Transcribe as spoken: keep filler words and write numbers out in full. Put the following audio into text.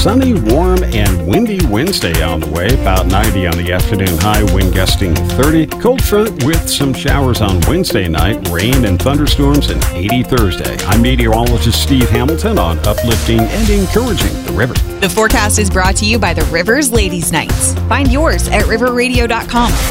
sunny, warm, and windy Wednesday on the way. About ninety on the afternoon high, wind gusting thirty. Cold front with some showers on Wednesday night, rain and thunderstorms, and eighty Thursday. I'm meteorologist Steve Hamilton on Uplifting and Encouraging the River. The forecast is brought to you by the Rivers Ladies Nights. Find yours at river radio dot com.